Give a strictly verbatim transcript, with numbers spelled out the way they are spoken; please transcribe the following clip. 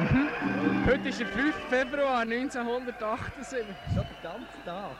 Mhm. Heute ist der fünfte Februar neunzehnhundertachtundsiebzig. Schon den ganzen Tag.